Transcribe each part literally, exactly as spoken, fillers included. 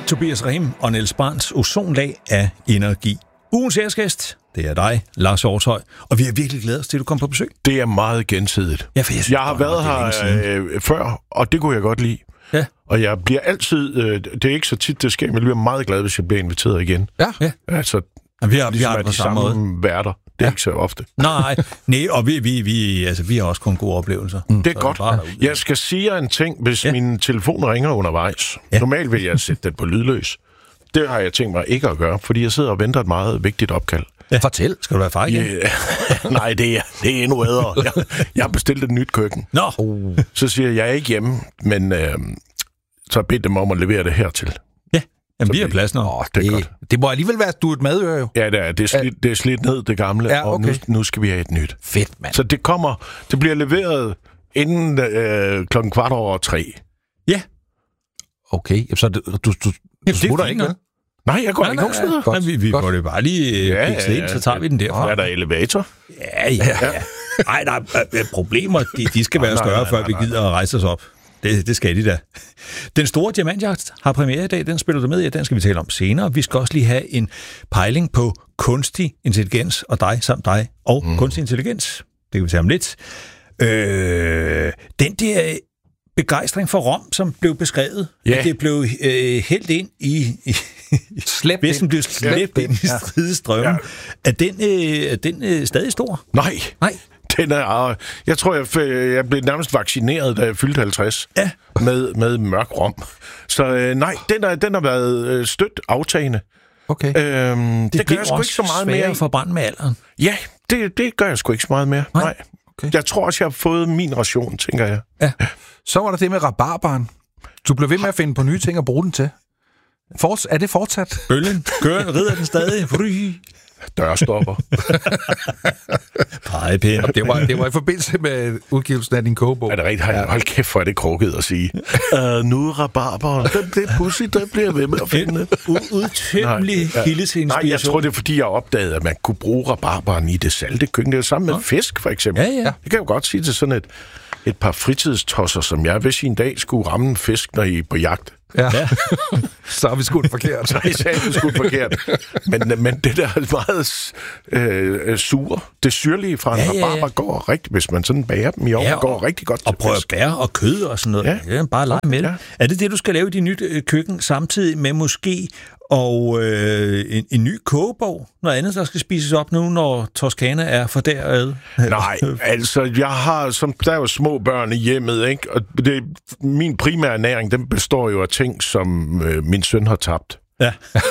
Tobias Rehm og Niels Brands ozonlag af energi. Ugens æresgæst, det er dig, Lars Hjortshøj, og vi har virkelig glædet os til, at du kom på besøg. Det er meget gensidigt. Ja, for jeg, synes, jeg har været her øh, før, og det kunne jeg godt lide. Ja. Og jeg bliver altid, øh, det er ikke så tit, det sker, men jeg bliver meget glad, hvis jeg bliver inviteret igen. Ja. ja. Altså, ja, vi har, ligesom vi har det på de samme samme måde. værter. Det er ja. ikke så ofte. Nej, nej, og vi, vi, vi, altså, vi har også kun gode oplevelser. Mm. Det er godt. Er jeg skal sige jer en ting, hvis ja. min telefon ringer undervejs. Ja. Normalt vil jeg sætte den på lydløs. Det har jeg tænkt mig ikke at gøre, fordi jeg sidder og venter et meget vigtigt opkald. Ja. Fortæl. Skal du være far igen? Yeah. Nej, det er, det er endnu bedre. Jeg, jeg har bestilt et nyt køkken. Nå. Uh. Så siger jeg, jeg er ikke hjemme, men øh, så har jeg bedt dem om at levere det hertil. Ja, jamen, vi har plads nu. Åh, det, det, det må alligevel være, at du er et madøre jo. Ja, det er, det er, slidt, det er slidt ned, det gamle, ja, okay. og nu, nu skal vi have et nyt. Fedt, mand. Så det kommer, det bliver leveret inden øh, klokken kvart over tre. Ja. Okay, så du, du, du, du smutter ikke, vel? Nej, jeg går nej, ikke nogen steder. Nej, vi vi får det bare lige ja, fikset ja, ind, så tager vi den derfra. Er der elevator? Ja, ja, ja. Nej, der er problemer. De, de skal være større, nej, nej, nej, før vi gider at rejse os op. Det, det skal de da. Den store diamantjagt har premiere i dag. Den spiller du med i, den skal vi tale om senere. Vi skal også lige have en pejling på kunstig intelligens og dig samt dig og mm. kunstig intelligens. Det kan vi tale om lidt. Øh, den der begejstring for Rom, som blev beskrevet, yeah. at det blev øh, hældt ind i... i Slæbt ind. blev slæbt ind i stridestrømmen. Ja. Er den, øh, er den øh, stadig stor? Nej. Nej. Den er, jeg tror, jeg, jeg blev nærmest vaccineret, da jeg fyldte halvtreds ja. med, med mørk rom. Så øh, nej, den, er, den har været stødt aftagende. Okay. Øhm, det, det gør jeg sgu ikke så meget mere. Det for brand med alderen. Ja, det, det gør jeg sgu ikke så meget mere. Nej. nej. Okay. Jeg tror også, jeg har fået min ration, tænker jeg. Ja. Så var der det med rabarbaren. Du blev ved med at finde på nye ting at bruge den til. Forts- er det fortsat? Bøllen. Kører, rider den stadig. Fry. Dørstopper. Pegepinde. Det var, det var i forbindelse med udgivelsen af din kogebog. Er det rigtigt? Ja. Hold kæft, hvor er det krukket at sige. uh, nu er rabarberen. Den bliver pussy, den bliver ved med at finde. U- udtømmelig ja. kilde til inspiration. Nej, jeg tror, det er, fordi jeg opdagede, at man kunne bruge rabarberen i det salte køkken. Det er jo sammen med ja. fisk, for eksempel. Ja, ja. Det kan jeg jo godt sige til sådan et, et par fritidstosser, som jeg, hvis I en dag skulle ramme en fisk, når I er på jagt. Ja. ja. Så har vi skudt forkert. Så har vi skudt forkert. Men, men det der meget øh, sure, det syrlige fra en ja, rabarber ja, ja. går rigtig, hvis man sådan bager dem i ovnen, ja, går rigtig godt til og prøver at bære og kød og sådan noget. Ja. Ja, bare lege med det. Ja. Er det det, du skal lave i dit nyt øh, køkken, samtidig med måske og øh, en, en ny kogebog? Noget andet, der skal spises op nu, når Toskana er for derad? Nej, altså, jeg har, som der er jo små børn i hjemmet, ikke? Og det, min primære ernæring, den består jo af ting, som øh, min søn har tabt. Ja.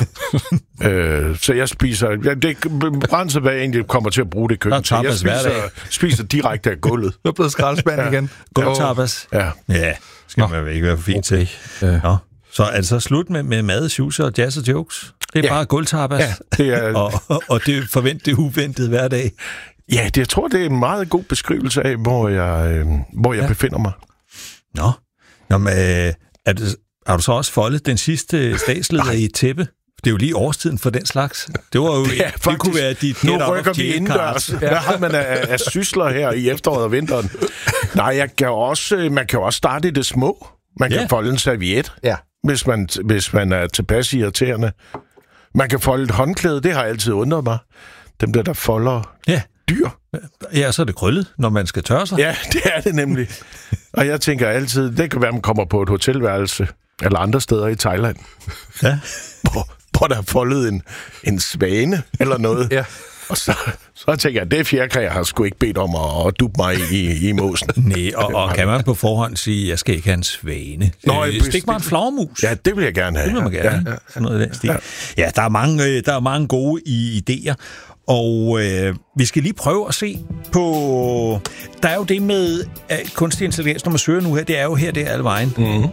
øh, så jeg spiser... Ja, det brænser, hvad jeg egentlig kommer til at bruge det køkken til. Jeg spiser, spiser direkte af gulvet. Du er blevet skraldespand ja. igen. Gulvtapas. Ja. Ja, skal Nå. man ikke være for fint okay. til. Ja. Nå. Så er det så slut med, med mad, shoes og jazz og jokes? Det er ja. bare gulvtapas, ja, det er... og, og, og det forvent det uventede hver dag? Ja, det, jeg tror, det er en meget god beskrivelse af, hvor jeg, øh, hvor jeg ja. befinder mig. Nå, Nå men, øh, er det, har du så også foldet den sidste statsleder i et tæppe? Det er jo lige årstiden for den slags. Det var jo det, faktisk, det kunne være dit nu rykker vi indendørs. Hvad har man af, af sysler her i efteråret og vinteren? Nej, jeg kan også, man kan jo også starte i det små. Man kan ja. folde en serviet, ja. hvis, man, hvis man er tilpas irriterende. Man kan folde et håndklæde, det har altid undret mig. Dem der, der folder ja. dyr. Ja, så er det krøllet, når man skal tørre sig. Ja, det er det nemlig. Og jeg tænker altid, det kan være, man kommer på et hotelværelse eller andre steder i Thailand, ja. hvor, hvor der er foldet en, en svane eller noget. Ja. Og så, så tænker jeg, det fjerkræ, jeg har sgu ikke bedt om at, at duppe mig i, i måsen. Nej, og, og kan man på forhånd sige, jeg skal ikke have en svane? Nå, øh, stik mig en flagermus. Ja, det vil jeg gerne have. Det vil man gerne ja, ja. Sådan noget af den stil. Ja, ja der, er mange, der er mange gode idéer. Og øh, vi skal lige prøve at se på... Der er jo det med uh, kunstig intelligens, når man søger nu her, det er jo her, det er alle vejen. Mm-hmm.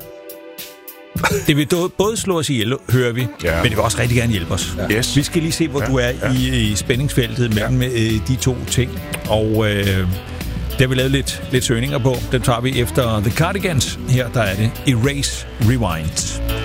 Det vil både slå os ihjel, hører vi, ja. men det vil også rigtig gerne hjælpe os. Ja. Yes. Vi skal lige se, hvor ja. du er ja. i, i spændingsfeltet mellem ja. øh, de to ting. Og øh, der har vi lavet lidt, lidt søgninger på. Den tager vi efter The Cardigans. Her der er det Erase Rewind.